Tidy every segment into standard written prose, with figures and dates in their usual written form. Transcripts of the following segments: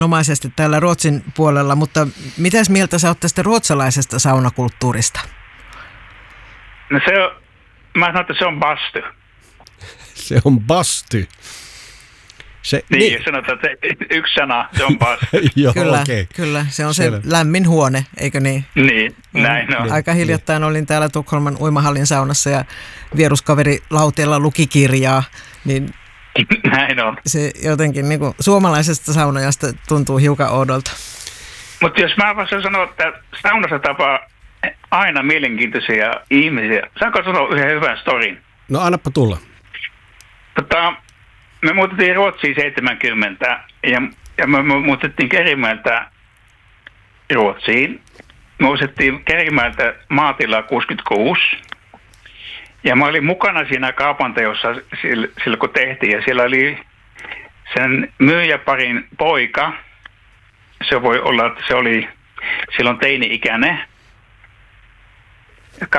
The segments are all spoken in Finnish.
omaisesti täällä Ruotsin puolella, mutta mitäs mieltä sä oot tästä ruotsalaisesta saunakulttuurista? No mä sanon, että se on basty. Se on basty. Niin, sanotaan, että yksi sana, se on basty. Joo, kyllä, se on selvä. Se lämmin huone, eikö niin? Niin, näin on. Aika hiljattain olin täällä Tukholman uimahallin saunassa ja vieruskaveri Lautiella luki kirjaa, niin näin on. Se jotenkin niin kuin suomalaisesta saunajasta tuntuu hiukan oudolta. Mutta jos mä voisin sanoa, että saunassa tapaa aina mielenkiintoisia ihmisiä. Saanko sanoa yhden hyvän storin? No annappa tulla. Me muutettiin Ruotsiin 70 ja me muutettiin Kerimäeltä Ruotsiin. Me muutettiin Kerimäeltä maatilaa 66. Ja mä olin mukana siinä kaupanteossa silloin kun tehtiin. Ja siellä oli sen myyjäparin poika. Se voi olla, että se oli silloin teini-ikäinen. 2003-2004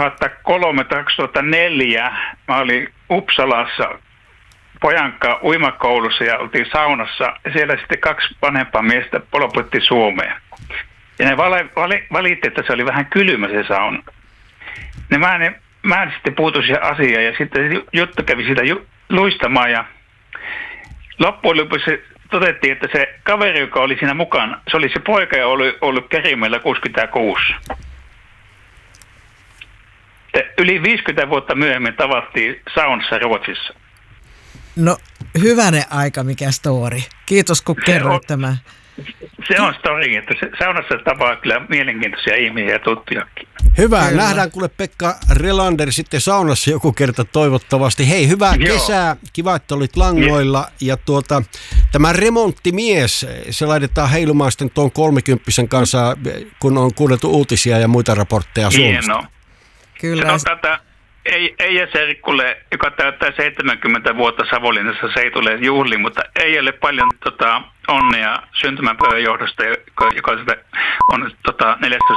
mä olin Uppsalassa pojankaan uimakoulussa ja oltiin saunassa. Ja siellä sitten 2 vanhempaa miestä poloputti Suomeen. Ja ne valitti, että se oli vähän kylmä se sauna. Mä en sitten puutu siihen asiaan ja sitten juttu kävi siitä luistamaan ja loppujen lopuksi todettiin, että se kaveri, joka oli siinä mukana, se oli se poika ja ollut Kerimäellä 66. Yli 50 vuotta myöhemmin tavattiin saunassa Ruotsissa. No hyvänen aika, mikä story. Kiitos kun kerroit tämän. Se on story, että saunassa tapaa kyllä mielenkiintoisia ihmisiä ja tuttujakin. Hyvä. Kyllä. Nähdään kuule Pekka Relander sitten saunassa joku kerta toivottavasti. Hei, hyvää kesää. Kiva, että olit langoilla. Ja tämä remonttimies, se laitetaan heilumaan sitten tuon 30 kanssa, kun on kuunneltu uutisia ja muita raportteja Suomesta. Hienoa. Kyllä. Sanotaan, että Eija Serkkulle, joka täyttää 70 vuotta Savonlinnassa, se ei tule juhliin, mutta Eijalle paljon onnea syntymäpäivän johdosta, joka on 14.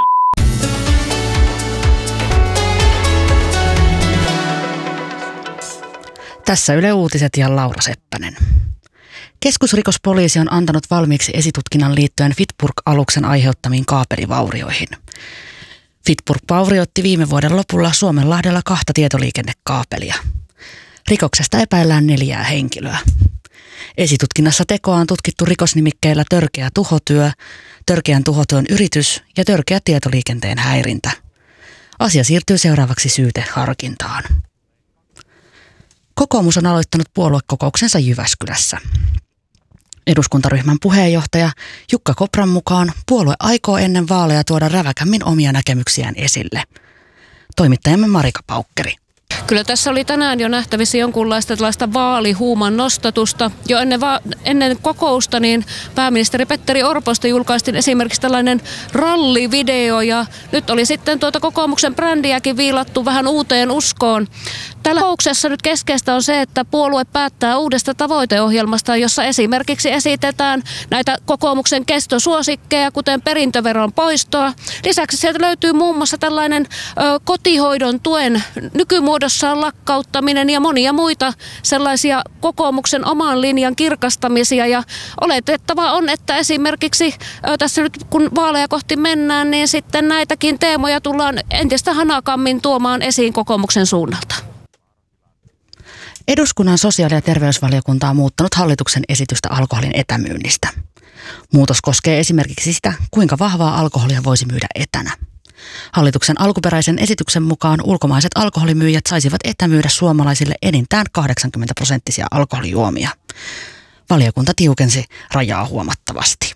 Tässä Yle Uutiset ja Laura Seppänen. Keskusrikospoliisi on antanut valmiiksi esitutkinnan liittyen Fitburg-aluksen aiheuttamiin kaapelivaurioihin. Fitburg vaurioitti viime vuoden lopulla Suomenlahdella 2 tietoliikennekaapelia. Rikoksesta epäillään 4 henkilöä. Esitutkinnassa tekoa on tutkittu rikosnimikkeillä törkeä tuhotyö, törkeän tuhotyön yritys ja törkeä tietoliikenteen häirintä. Asia siirtyy seuraavaksi syyteharkintaan. Kokoomus on aloittanut puoluekokouksensa Jyväskylässä. Eduskuntaryhmän puheenjohtaja Jukka Kopran mukaan puolue aikoo ennen vaaleja tuoda räväkämmin omia näkemyksiään esille. Toimittajamme Marika Paukkeri. Kyllä tässä oli tänään jo nähtävissä jonkunlaista tällaista vaalihuuman nostatusta. Jo ennen kokousta niin pääministeri Petteri Orposta julkaistiin esimerkiksi tällainen rallivideo ja nyt oli sitten kokoomuksen brändiäkin viilattu vähän uuteen uskoon. Tällä kokouksessa nyt keskeistä on se, että puolue päättää uudesta tavoiteohjelmasta, jossa esimerkiksi esitetään näitä kokoomuksen kestosuosikkeja, kuten perintöveron poistoa. Lisäksi sieltä löytyy muun muassa tällainen kotihoidon tuen nykymuodossaan lakkauttaminen ja monia muita sellaisia kokoomuksen oman linjan kirkastamisia. Ja oletettavaa on, että esimerkiksi tässä nyt kun vaaleja kohti mennään, niin sitten näitäkin teemoja tullaan entistä hanakammin tuomaan esiin kokoomuksen suunnalta. Eduskunnan sosiaali- ja terveysvaliokunta on muuttanut hallituksen esitystä alkoholin etämyynnistä. Muutos koskee esimerkiksi sitä, kuinka vahvaa alkoholia voisi myydä etänä. Hallituksen alkuperäisen esityksen mukaan ulkomaiset alkoholimyyjät saisivat etämyydä suomalaisille enintään 80% alkoholijuomia. Valiokunta tiukensi rajaa huomattavasti.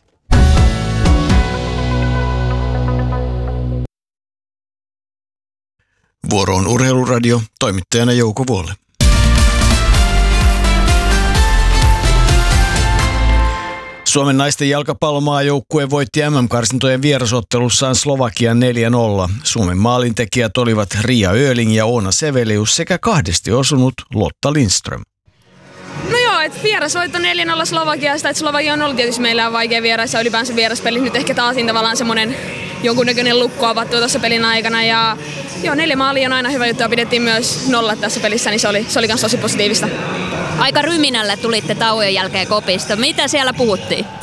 Vuoro on Urheiluradio, toimittajana Jouko Vuolle. Suomen naisten jalkapallomaajoukkue voitti MM-karsintojen vierasottelussaan Slovakian 4-0. Suomen maalintekijät olivat Ria Öling ja Oona Sevelius sekä kahdesti osunut Lotta Lindström. No joo, että vierasvoitto 4-0 Slovakiasta, että Slovakia on ollut tietysti meillä vaikea vieras ja ylipäänsä vieraspeli. Nyt ehkä taasin tavallaan semmoinen jonkunnäköinen lukko avattu tuossa pelin aikana ja joo, 4 maalia on aina hyvä juttu ja pidettiin myös 0 tässä pelissä, niin se oli myös tosi positiivista. Aika ryminällä tulitte tauon jälkeen kopista. Mitä siellä puhuttiin?